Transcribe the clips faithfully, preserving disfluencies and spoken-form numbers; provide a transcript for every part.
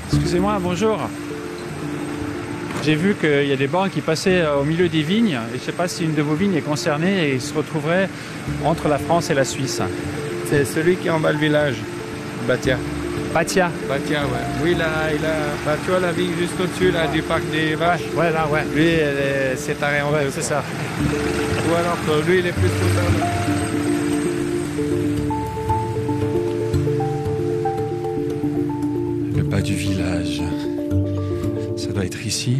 Excusez-moi, bonjour. J'ai vu qu'il y a des bornes qui passaient au milieu des vignes. Et je ne sais pas si une de vos vignes est concernée et se retrouverait entre la France et la Suisse. C'est celui qui est en bas le village, Batia. Batia. Batia, ouais. Oui, là, il a, bah, tu vois la vigne juste au-dessus, là, du parc des vaches. Ouais, là, ouais. Lui, elle est, c'est arrêt en vrai, C'est ça. Ou alors, que lui, il est plus concerné. Le bas du village. Ça doit être ici.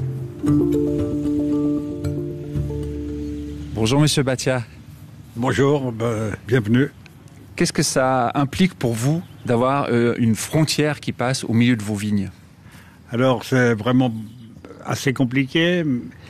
Bonjour, monsieur Batia. Bonjour, ben, bienvenue. Qu'est-ce que ça implique pour vous d'avoir euh, une frontière qui passe au milieu de vos vignes? Alors, c'est vraiment assez compliqué.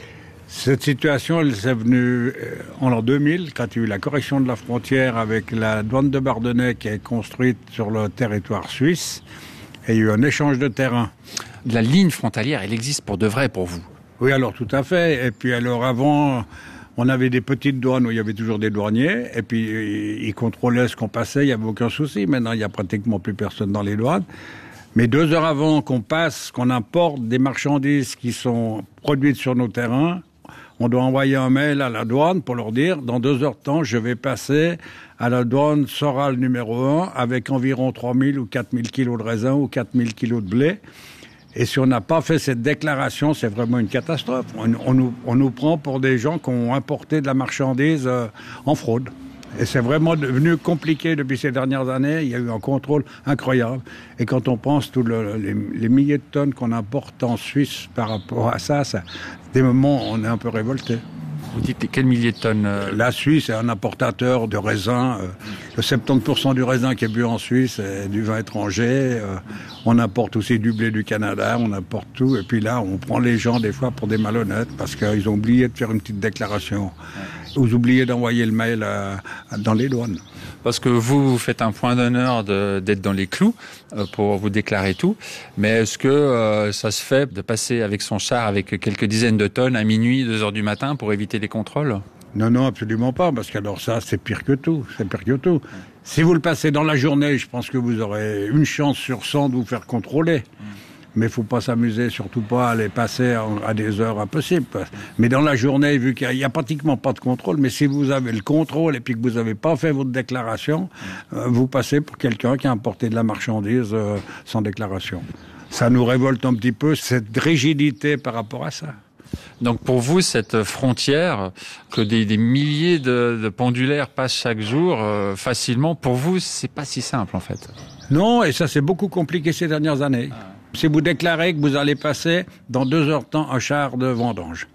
Cette situation, elle s'est venue en l'an deux mille, quand il y a eu la correction de la frontière avec la douane de Bardonnay qui est construite sur le territoire suisse. Et il y a eu un échange de terrain. La ligne frontalière, elle existe pour de vrai pour vous? Oui, alors tout à fait. Et puis alors avant, on avait des petites douanes où il y avait toujours des douaniers. Et puis ils contrôlaient ce qu'on passait, il n'y avait aucun souci. Maintenant, il n'y a pratiquement plus personne dans les douanes. Mais deux heures avant qu'on passe, qu'on importe des marchandises qui sont produites sur nos terrains, on doit envoyer un mail à la douane pour leur dire, dans deux heures de temps, je vais passer à la douane Soral numéro un avec environ trois mille ou quatre mille kilos de raisin ou quatre mille kilos de blé. Et si on n'a pas fait cette déclaration, c'est vraiment une catastrophe. On, on, nous, on nous prend pour des gens qui ont importé de la marchandise euh, en fraude. Et c'est vraiment devenu compliqué depuis ces dernières années. Il y a eu un contrôle incroyable. Et quand on pense tous le, les, les milliers de tonnes qu'on importe en Suisse par rapport à ça, ça, des moments, on est un peu révolté. Vous dites quels milliers de tonnes euh... La Suisse est un importateur de raisin. Euh, le soixante-dix pour cent du raisin qui est bu en Suisse est du vin étranger. Euh, on importe aussi du blé du Canada, on importe tout. Et puis là, on prend les gens des fois pour des malhonnêtes parce qu'ils ont oublié de faire une petite déclaration. Ou vous oubliez d'envoyer le mail à, à, dans les douanes. Parce que vous, vous faites un point d'honneur de, d'être dans les clous euh, pour vous déclarer tout. Mais est-ce que euh, ça se fait de passer avec son char avec quelques dizaines de tonnes à minuit, deux heures du matin pour éviter les contrôles? Non, non, absolument pas. Parce qu'alors ça, c'est pire que tout. C'est pire que tout. Si vous le passez dans la journée, je pense que vous aurez une chance sur cent de vous faire contrôler. Mmh. Mais il ne faut pas s'amuser, surtout pas à les passer à des heures impossibles. Mais dans la journée, vu qu'il n'y a, a pratiquement pas de contrôle, mais si vous avez le contrôle et puis que vous n'avez pas fait votre déclaration, euh, vous passez pour quelqu'un qui a importé de la marchandise euh, sans déclaration. Ça nous révolte un petit peu, cette rigidité par rapport à ça. Donc pour vous, cette frontière, que des, des milliers de, de pendulaires passent chaque jour euh, facilement, pour vous, c'est pas si simple en fait? Non, et ça c'est beaucoup compliqué ces dernières années. Ah. Si vous déclarez que vous allez passer dans deux heures de temps un char de vendange,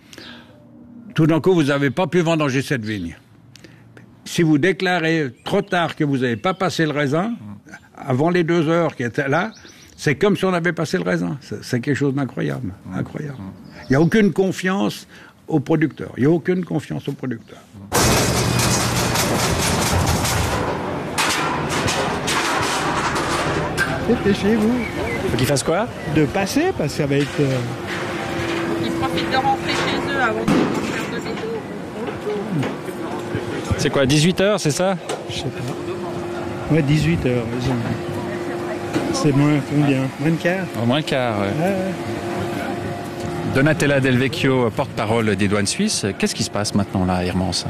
tout d'un coup vous n'avez pas pu vendanger cette vigne. Si vous déclarez trop tard que vous n'avez pas passé le raisin, avant les deux heures qui étaient là, c'est comme si on avait passé le raisin. C'est, c'est quelque chose d'incroyable. Incroyable. Il n'y a aucune confiance aux producteurs. Il n'y a aucune confiance aux producteurs. Dépêchez-vous. Faut qu'ils fassent quoi? De passer, parce que ça va être... Euh... Ils profitent de rentrer chez eux avant de faire de métaux. C'est quoi, dix-huit heures, c'est ça? Je sais pas. Ouais, dix-huit heures. C'est moins combien? Moins de quart? Oh, moins de quart, ouais. ouais, ouais. Donatella Del Vecchio, porte-parole des douanes suisses. Qu'est-ce qui se passe maintenant là à Hermance?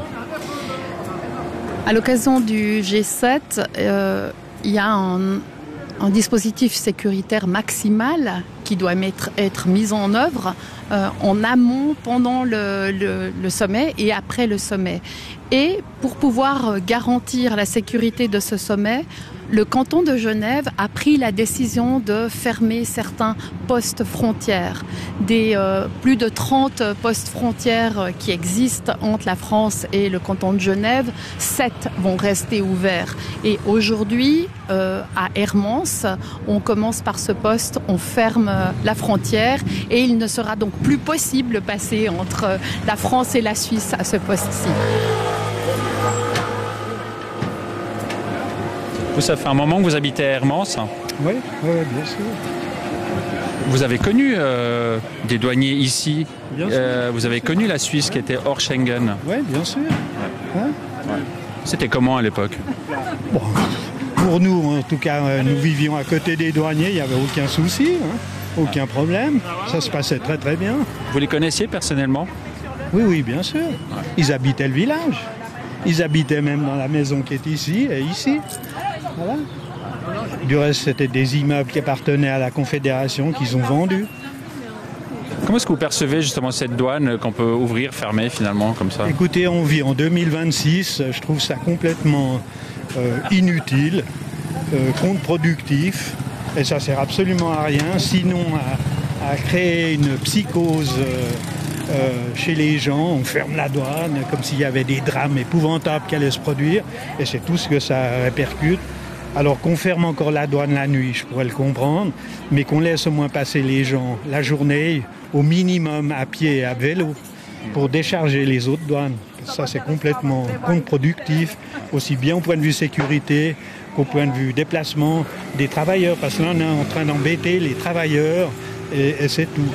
À l'occasion du G sept, euh, il y a un... un dispositif sécuritaire maximal qui doit mettre, être mis en œuvre euh, en amont, pendant le, le, le sommet et après le sommet. Et pour pouvoir garantir la sécurité de ce sommet, le canton de Genève a pris la décision de fermer certains postes frontières. Des euh, plus de trente postes frontières qui existent entre la France et le canton de Genève, sept vont rester ouverts. Et aujourd'hui, euh, à Hermance, on commence par ce poste, on ferme la frontière et il ne sera donc plus possible de passer entre la France et la Suisse à ce poste-ci. Vous, ça fait un moment que vous habitez à Hermance? Oui, oui, bien sûr. Vous avez connu euh, des douaniers ici? Bien euh, sûr. Vous avez connu la Suisse qui était hors Schengen? Oui, bien sûr. Ouais. Hein? Ouais. C'était comment à l'époque? Bon, pour nous, en tout cas, euh, nous vivions à côté des douaniers, il n'y avait aucun souci, hein, aucun problème. Ça se passait très très bien. Vous les connaissiez personnellement? Oui, oui, bien sûr. Ils habitaient le village. Ils habitaient même dans la maison qui est ici et ici. Voilà. Du reste, c'était des immeubles qui appartenaient à la Confédération qu'ils ont vendus. Comment est-ce que vous percevez justement cette douane qu'on peut ouvrir, fermer finalement comme ça? Écoutez, on vit en deux mille vingt-six, je trouve ça complètement euh, inutile, euh, contre-productif, et ça sert absolument à rien, sinon à, à créer une psychose euh, euh, chez les gens. On ferme la douane comme s'il y avait des drames épouvantables qui allaient se produire, et c'est tout ce que ça répercute. Alors qu'on ferme encore la douane la nuit, je pourrais le comprendre, mais qu'on laisse au moins passer les gens la journée, au minimum à pied et à vélo, pour décharger les autres douanes. Ça, c'est complètement contre-productif, aussi bien au point de vue sécurité qu'au point de vue déplacement des travailleurs, parce que là, on est en train d'embêter les travailleurs, et, et c'est tout.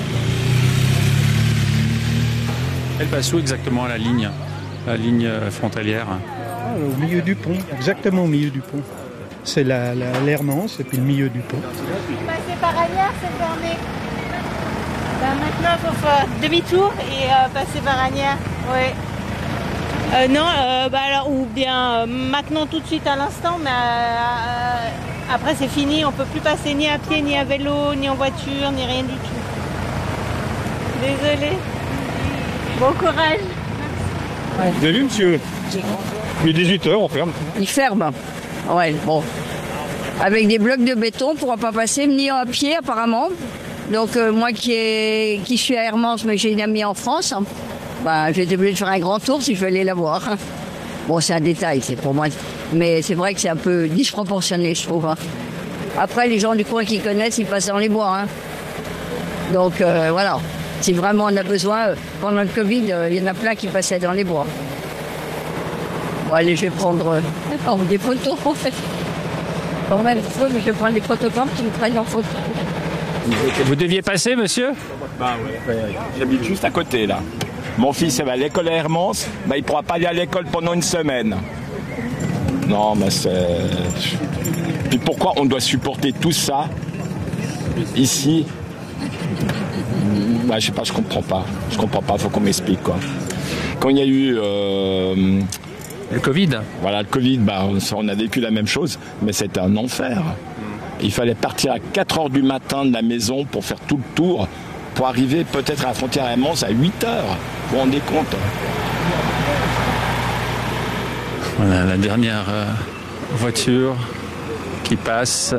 Elle passe où exactement la ligne, la ligne frontalière? Ah, au milieu du pont, exactement au milieu du pont. C'est la, la, l'Hermance et puis le milieu du pont. Passer par Agnières, c'est fermé. Ben maintenant, il faut faire demi-tour et euh, passer par Agnières. Oui. Euh, non, euh, bah alors, ou bien euh, maintenant tout de suite à l'instant, mais euh, après c'est fini. On ne peut plus passer ni à pied, ni à vélo, ni en voiture, ni rien du tout. Désolée. Bon courage. Ouais. Vous avez vu, monsieur? Il est dix-huit heures, on ferme. Il ferme. Ouais, bon. Avec des blocs de béton, on ne pourra pas passer, ni à pied apparemment. Donc euh, moi qui, est, qui suis à Hermance, mais j'ai une amie en France, hein, bah, j'ai été obligée de faire un grand tour si je veux aller la voir. Hein. Bon, c'est un détail, c'est pour moi. Mais c'est vrai que c'est un peu disproportionné, je trouve. Hein. Après, les gens du coin qui connaissent, ils passent dans les bois. Hein. Donc euh, voilà, si vraiment on a besoin, pendant le Covid, euh, il y en a plein qui passaient dans les bois. Bon, allez, je vais prendre euh, oh, des photos, en fait. Quand même, mais je vais prendre des photographes qui me prennent en photo. Vous deviez passer, monsieur? Bah ouais, j'habite juste à côté, là. Mon fils va à l'école à Hermance, bah, il ne pourra pas aller à l'école pendant une semaine. Non, mais c'est... Puis pourquoi on doit supporter tout ça, ici? Bah, je sais pas, je comprends pas. Je comprends pas, faut qu'on m'explique, quoi. Quand il y a eu... Euh... Le Covid. Voilà, le Covid, bah, on a vécu la même chose, mais c'était un enfer. Il fallait partir à quatre heures du matin de la maison pour faire tout le tour, pour arriver peut-être à la frontière Hermance à huit heures. Vous vous rendez compte? Voilà la dernière euh, voiture qui passe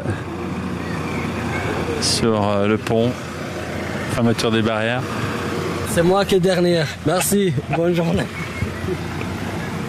sur euh, le pont. Fermeture des barrières. C'est moi qui est dernière. Merci. Bonne journée.